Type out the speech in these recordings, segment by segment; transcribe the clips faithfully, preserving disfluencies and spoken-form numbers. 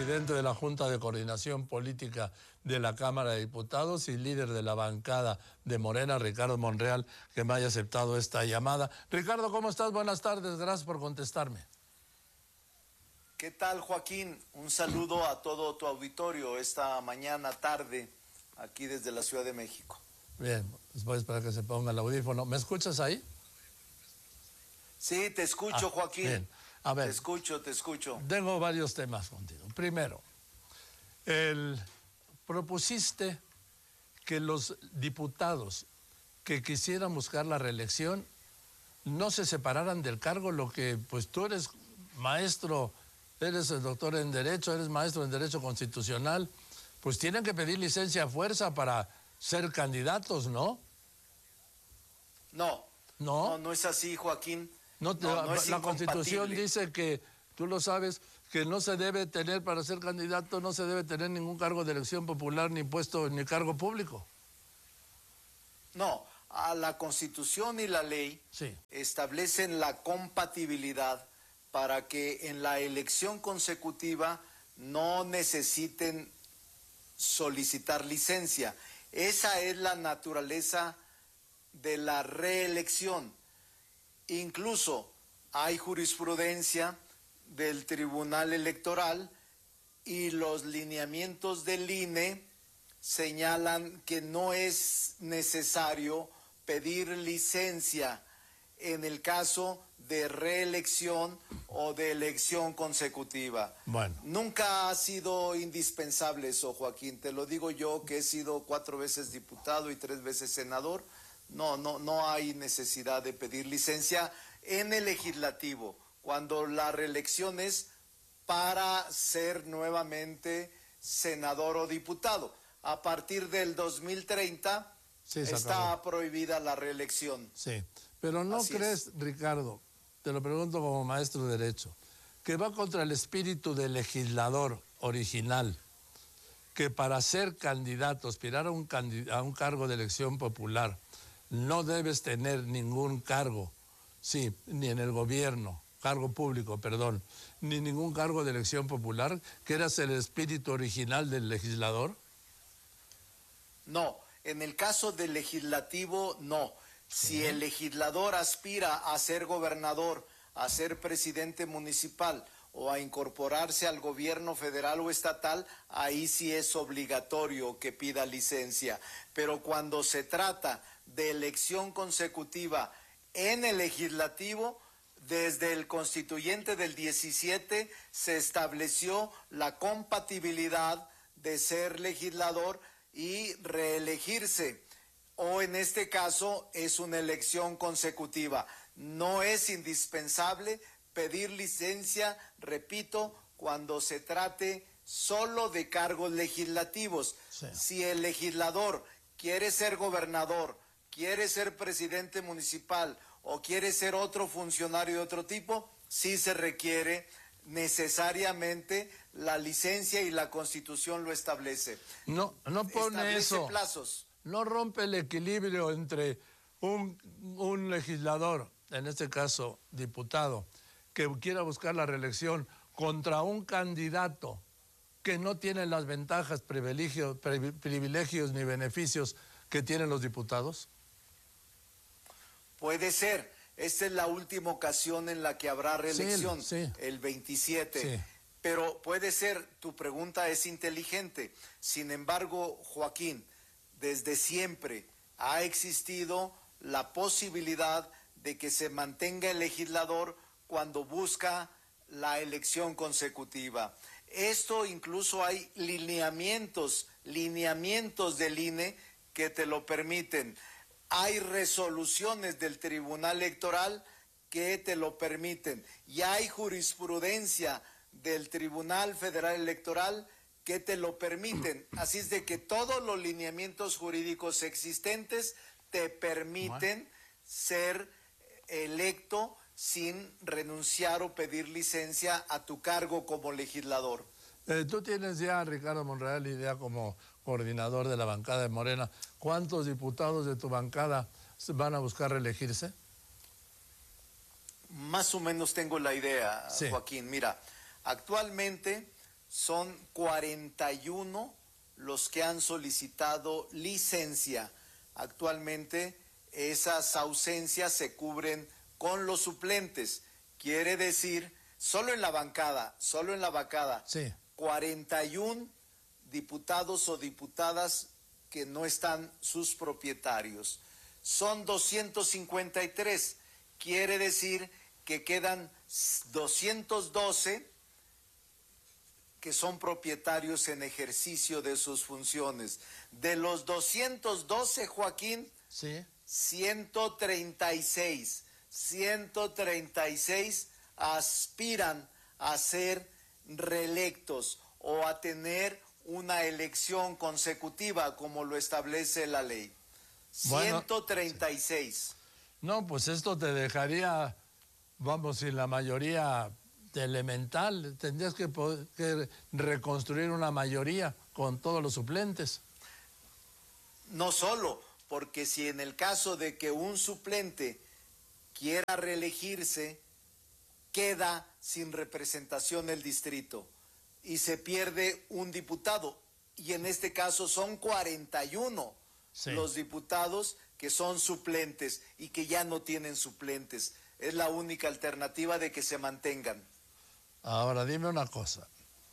presidente de la Junta de Coordinación Política de la Cámara de Diputados y líder de la bancada de Morena, Ricardo Monreal, que me haya aceptado esta llamada. Ricardo, ¿cómo estás? Buenas tardes, gracias por contestarme. ¿Qué tal, Joaquín? Un saludo a todo tu auditorio esta mañana, tarde, aquí desde la Ciudad de México. Bien, después para que se ponga el audífono. ¿Me escuchas ahí? Sí, te escucho, ah, Joaquín. Bien. A ver, te escucho, te escucho. Tengo varios temas contigo. Primero, el, propusiste que los diputados que quisieran buscar la reelección no se separaran del cargo, lo que pues tú eres maestro, eres el doctor en Derecho, eres maestro en Derecho Constitucional, pues tienen que pedir licencia a fuerza para ser candidatos, ¿no? No, no, no, no es así, Joaquín. No, te, no, no es la Constitución dice que, tú lo sabes, que no se debe tener, para ser candidato, no se debe tener ningún cargo de elección popular, ni puesto, ni cargo público. No, a la Constitución y la ley sí. establecen la compatibilidad para que en la elección consecutiva no necesiten solicitar licencia. Esa es la naturaleza de la reelección. Incluso hay jurisprudencia del Tribunal Electoral y los lineamientos del I N E señalan que no es necesario pedir licencia en el caso de reelección o de elección consecutiva. Bueno. Nunca ha sido indispensable eso, Joaquín. Te lo digo yo, que he sido cuatro veces diputado y tres veces senador. No, no, no hay necesidad de pedir licencia en el legislativo, cuando la reelección es para ser nuevamente senador o diputado. A partir del dos mil treinta sí, está prohibida la reelección. Sí, pero ¿no Así crees, es. Ricardo, te lo pregunto como maestro de Derecho, que va contra el espíritu del legislador original, que para ser candidato, aspirar a un, a un cargo de elección popular, no debes tener ningún cargo, sí, ni en el gobierno, cargo público, perdón, ni ningún cargo de elección popular, que eras el espíritu original del legislador? No, en el caso del legislativo, no. Si el legislador aspira a ser gobernador, a ser presidente municipal o a incorporarse al gobierno federal o estatal, ahí sí es obligatorio que pida licencia. Pero cuando se trata de elección consecutiva en el legislativo, desde el constituyente del diecisiete se estableció la compatibilidad de ser legislador y reelegirse, o en este caso es una elección consecutiva. No es indispensable pedir licencia, repito, cuando se trate solo de cargos legislativos. Sí. Si el legislador quiere ser gobernador, quiere ser presidente municipal o quiere ser otro funcionario de otro tipo, sí se requiere necesariamente la licencia y la Constitución lo establece. No, no pone Establece eso. plazos. No rompe el equilibrio entre un, un legislador, en este caso diputado, que quiera buscar la reelección contra un candidato que no tiene las ventajas, privilegios, privilegios ni beneficios que tienen los diputados? Puede ser. Esta es la última ocasión en la que habrá reelección, sí, sí. el veintisiete. Sí. Pero puede ser, tu pregunta es inteligente. Sin embargo, Joaquín, desde siempre ha existido la posibilidad de que se mantenga el legislador cuando busca la elección consecutiva. Esto incluso hay lineamientos, lineamientos del I N E que te lo permiten. Hay resoluciones del Tribunal Electoral que te lo permiten. Y hay jurisprudencia del Tribunal Federal Electoral que te lo permiten. Así es de que todos los lineamientos jurídicos existentes te permiten ser electo sin renunciar o pedir licencia a tu cargo como legislador. Eh, tú tienes ya, Ricardo Monreal, idea como coordinador de la bancada de Morena, ¿cuántos diputados de tu bancada van a buscar reelegirse? Más o menos tengo la idea, sí. Joaquín. Mira, actualmente son cuarenta y uno los que han solicitado licencia. Actualmente esas ausencias se cubren con los suplentes. Quiere decir, solo en la bancada, solo en la bancada, sí. cuarenta y uno diputados o diputadas que no están sus propietarios. Son doscientos cincuenta y tres. Quiere decir que quedan doscientos doce que son propietarios en ejercicio de sus funciones. De los doscientos doce, Joaquín, sí. ciento treinta y seis, ciento treinta y seis aspiran a ser reelectos o a tener una elección consecutiva como lo establece la ley. Bueno, ciento treinta y seis. No, pues esto te dejaría, vamos, sin la mayoría elemental. Tendrías que, poder, que reconstruir una mayoría con todos los suplentes. No solo, porque si en el caso de que un suplente quiera reelegirse, queda sin representación el distrito y se pierde un diputado. Y en este caso son cuarenta y uno sí. los diputados que son suplentes y que ya no tienen suplentes. Es la única alternativa de que se mantengan. Ahora, dime una cosa.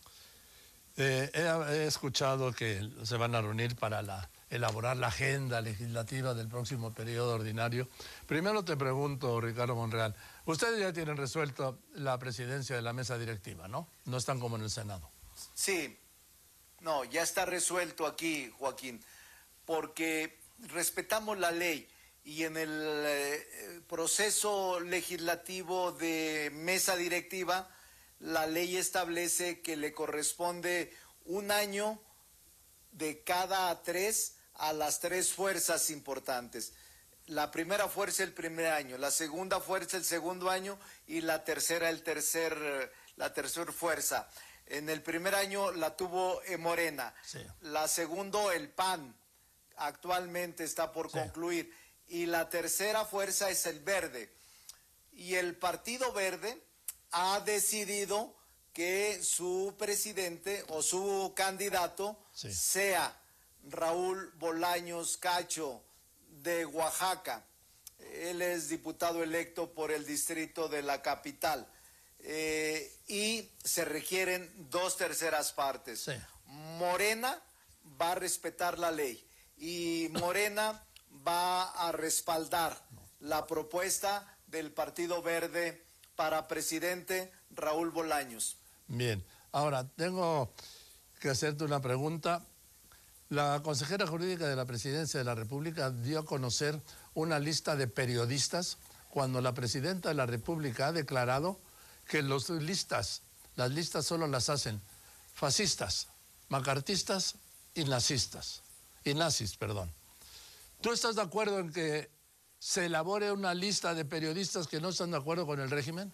Eh, he, he escuchado que se van a reunir para la, elaborar la agenda legislativa del próximo periodo ordinario. Primero te pregunto, Ricardo Monreal, ustedes ya tienen resuelto la presidencia de la mesa directiva, ¿no? No están como en el Senado. Sí, no, ya está resuelto aquí, Joaquín, porque respetamos la ley y en el eh, proceso legislativo de mesa directiva, la ley establece que le corresponde un año de cada tres a las tres fuerzas importantes. La primera fuerza el primer año, la segunda fuerza el segundo año y la tercera el tercer, la tercera fuerza. En el primer año la tuvo Morena, sí. la segunda el P A N, actualmente está por sí. concluir, y la tercera fuerza es el Verde. Y el Partido Verde ha decidido que su presidente o su candidato sí. sea Raúl Bolaños Cacho de Oaxaca. Él es diputado electo por el distrito de la capital eh, y se requieren dos terceras partes. Sí. Morena va a respetar la ley y Morena va a respaldar la propuesta del Partido Verde para presidente Raúl Bolaños. Bien, ahora tengo que hacerte una pregunta. La consejera jurídica de la Presidencia de la República dio a conocer una lista de periodistas cuando la presidenta de la República ha declarado que los listas, las listas solo las hacen fascistas, macartistas y nazistas, y nazis, perdón. ¿Tú estás de acuerdo en que se elabore una lista de periodistas que no están de acuerdo con el régimen?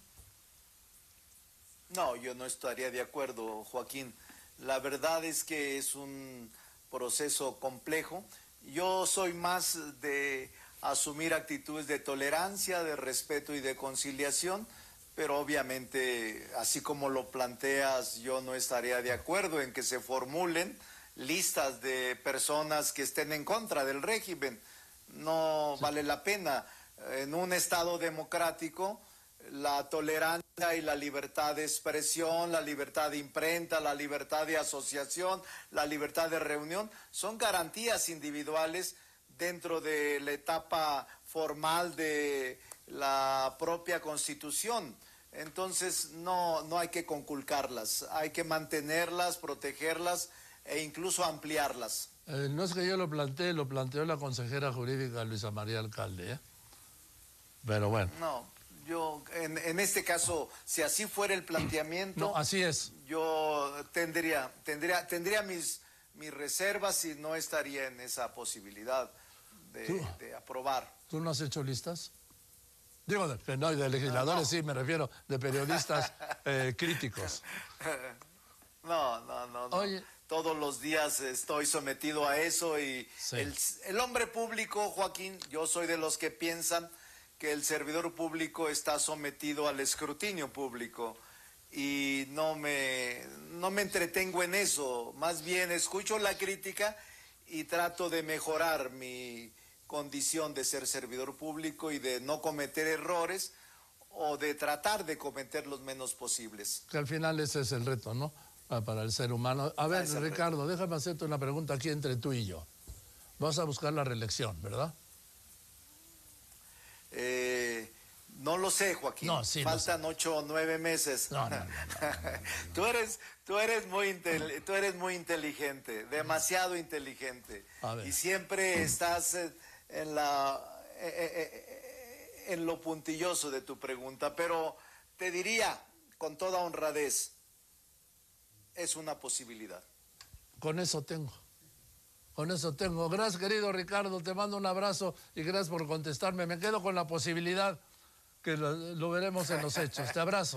No, yo no estaría de acuerdo, Joaquín. La verdad es que es un proceso complejo. Yo soy más de asumir actitudes de tolerancia, de respeto y de conciliación, pero obviamente, así como lo planteas, yo no estaría de acuerdo en que se formulen listas de personas que estén en contra del régimen. No sí. vale la pena. En un Estado democrático, la tolerancia y la libertad de expresión, la libertad de imprenta, la libertad de asociación, la libertad de reunión, son garantías individuales dentro de la etapa formal de la propia Constitución. Entonces no, no hay que conculcarlas, hay que mantenerlas, protegerlas e incluso ampliarlas. Eh, no es que yo lo planteé, lo planteó la consejera jurídica Luisa María Alcalde, ¿eh? Pero bueno. No, yo en, en este caso, si así fuera el planteamiento, no, así es. Yo tendría, tendría, tendría mis, mis reservas y no estaría en esa posibilidad de, de aprobar. ¿Tú no has hecho listas? Digo, de, no, de legisladores, no, no. sí, me refiero, de periodistas eh, críticos. No, no, no, no. Oye. Todos los días estoy sometido a eso y sí. el, el hombre público, Joaquín, yo soy de los que piensan que el servidor público está sometido al escrutinio público y no me, no me entretengo en eso, más bien escucho la crítica y trato de mejorar mi condición de ser servidor público y de no cometer errores o de tratar de cometer los menos posibles. Que al final ese es el reto, ¿no? Para el ser humano. A ver, Ah, Ricardo, reto. déjame hacerte una pregunta aquí entre tú y yo. Vas a buscar la reelección, ¿verdad? Eh, no lo sé, Joaquín. No, sí, Faltan ocho o nueve meses. No, no, no, no, no, no, no. tú eres, tú eres muy intel- tú eres muy inteligente, demasiado inteligente. Y siempre estás en la eh, eh, en lo puntilloso de tu pregunta, pero te diría con toda honradez, es una posibilidad. Con eso tengo. Con eso tengo. Gracias, querido Ricardo. Te mando un abrazo y gracias por contestarme. Me quedo con la posibilidad que lo, lo veremos en los hechos. Te abrazo.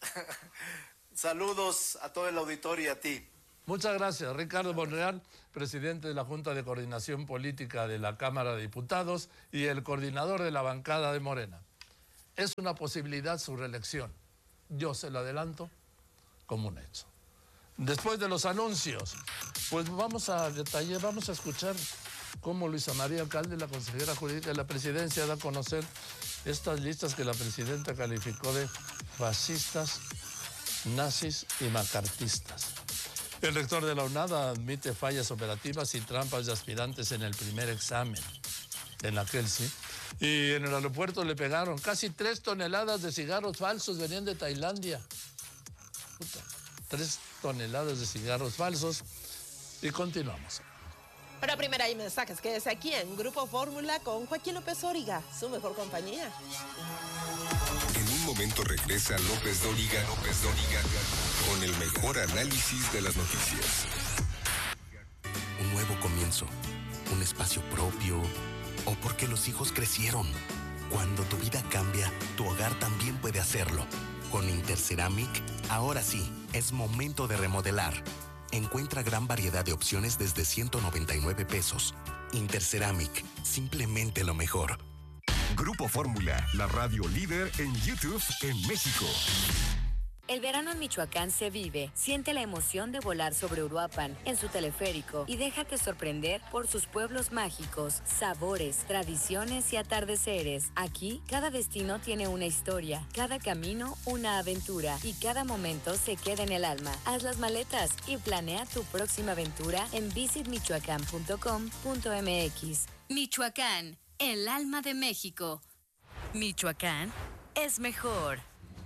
Saludos a todo el auditorio y a ti. Muchas gracias. Ricardo Monreal, presidente de la Junta de Coordinación Política de la Cámara de Diputados y el coordinador de la bancada de Morena. Es una posibilidad su reelección. Yo se lo adelanto como un hecho. Después de los anuncios, pues vamos a detallar, vamos a escuchar cómo Luisa María Alcalde, la consejera jurídica de la presidencia, da a conocer estas listas que la presidenta calificó de fascistas, nazis y macartistas. El rector de la UNAD admite fallas operativas y trampas de aspirantes en el primer examen, en aquel sí. Y en el aeropuerto le pegaron casi tres toneladas de cigarros falsos, venían de Tailandia. Puta. Tres toneladas de cigarros falsos y continuamos. Pero primero hay mensajes, quédese aquí en Grupo Fórmula con Joaquín López Dóriga, su mejor compañía. En un momento regresa López Dóriga, López Dóriga, con el mejor análisis de las noticias. Un nuevo comienzo, un espacio propio, o porque los hijos crecieron. Cuando tu vida cambia, tu hogar también puede hacerlo. Con Interceramic, ahora sí, es momento de remodelar. Encuentra gran variedad de opciones desde ciento noventa y nueve pesos. Interceramic, simplemente lo mejor. Grupo Fórmula, la radio líder en YouTube en México. El verano en Michoacán se vive. Siente la emoción de volar sobre Uruapan en su teleférico y déjate sorprender por sus pueblos mágicos, sabores, tradiciones y atardeceres. Aquí, cada destino tiene una historia, cada camino una aventura y cada momento se queda en el alma. Haz las maletas y planea tu próxima aventura en visit michoacán punto com punto m x. Michoacán, el alma de México. Michoacán es mejor.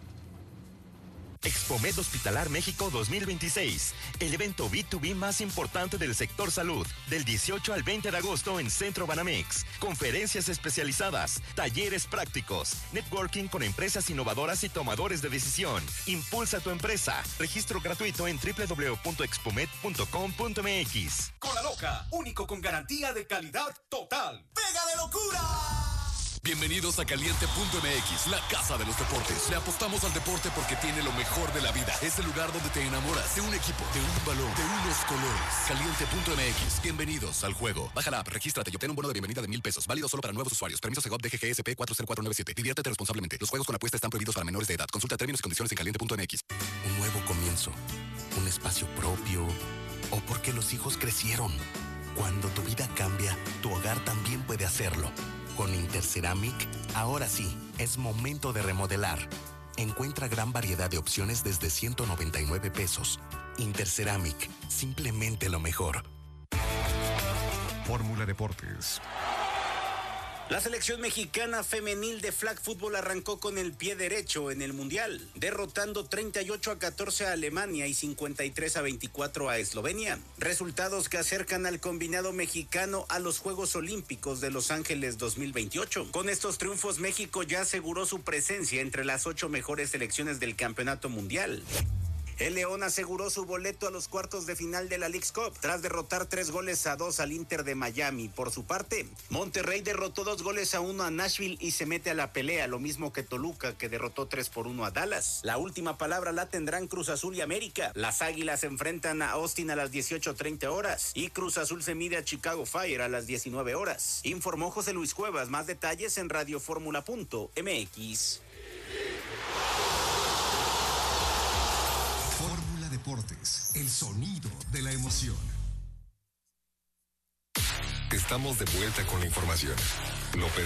Expomed Hospitalar México dos mil veintiséis, el evento B dos B más importante del sector salud, del dieciocho al veinte de agosto en Centro Banamex. Conferencias especializadas, talleres prácticos, networking con empresas innovadoras y tomadores de decisión. Impulsa tu empresa. Registro gratuito en doble u doble u doble u punto expomed punto com punto m x. Cola Loca, único con garantía de calidad total. ¡Pega de locura! Bienvenidos a Caliente punto m x, la casa de los deportes. Le apostamos al deporte porque tiene lo mejor de la vida. Es el lugar donde te enamoras de un equipo, de un balón, de unos colores. Caliente punto m x, bienvenidos al juego. Baja la app, regístrate y obtén un bono de bienvenida de mil pesos. Válido solo para nuevos usuarios. Permiso Segov D G G S P cuatro cero cuatro nueve siete. Diviértete responsablemente. Los juegos con apuesta están prohibidos para menores de edad. Consulta términos y condiciones en Caliente punto m x. Un nuevo comienzo, un espacio propio, o porque los hijos crecieron. Cuando tu vida cambia, tu hogar también puede hacerlo. Con Interceramic, ahora sí, es momento de remodelar. Encuentra gran variedad de opciones desde ciento noventa y nueve pesos. Interceramic, simplemente lo mejor. Fórmula Deportes. La selección mexicana femenil de flag football arrancó con el pie derecho en el Mundial, derrotando treinta y ocho a catorce a Alemania y cincuenta y tres a veinticuatro a Eslovenia. Resultados que acercan al combinado mexicano a los Juegos Olímpicos de Los Ángeles dos mil veintiocho. Con estos triunfos, México ya aseguró su presencia entre las ocho mejores selecciones del Campeonato Mundial. El León aseguró su boleto a los cuartos de final de la Leagues Cup tras derrotar tres goles a dos al Inter de Miami. Por su parte, Monterrey derrotó dos goles a uno a Nashville y se mete a la pelea, lo mismo que Toluca, que derrotó tres por uno a Dallas. La última palabra la tendrán Cruz Azul y América. Las Águilas se enfrentan a Austin a las dieciocho treinta horas y Cruz Azul se mide a Chicago Fire a las diecinueve horas. Informó José Luis Cuevas. Más detalles en radio fórmula punto m x. deportes, el sonido de la emoción. Estamos de vuelta con la información. López